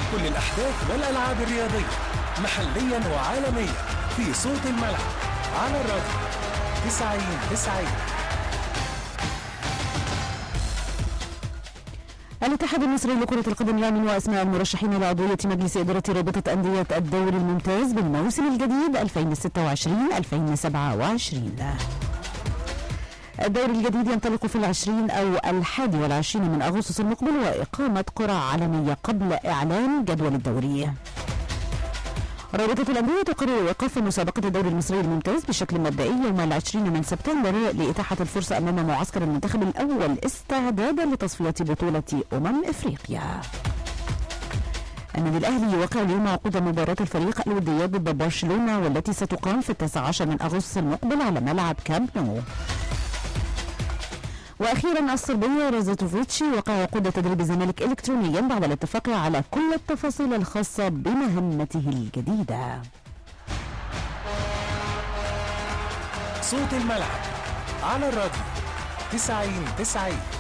كل الأحداث والألعاب الرياضية محليا وعالميا في صوت الملعب على الراديو 90-90. الاتحاد المصري لكرة القدم يعلن أسماء المرشحين لعضوية مجلس إدارة رابطة أندية الدوري الممتاز بالموسم الجديد 2026-2027. الدوري الجديد ينطلق في 20 أو 21 من أغسطس المقبل، وإقامة قرعة عالمية قبل إعلان جدول الدوري. رابطة الأندية تقرر إيقاف مسابقة الدوري المصري الممتاز بشكل مبدئي يوم 20 من سبتمبر لإتاحة الفرصة أمام معسكر المنتخب الأول استعدادا لتصفية بطولة إفريقيا. النادي الأهلي يوقع اليوم عقود مباراة الفريق الودية ضد برشلونة، والتي ستقام في 19 من أغسطس المقبل على ملعب كامب نو. وأخيرا الصربي رازاتوفيتش وقع عقود تدريب الزمالك إلكترونيا بعد الاتفاق على كل التفاصيل الخاصة بمهمته الجديدة. صوت الملعب على الراديو 90-90.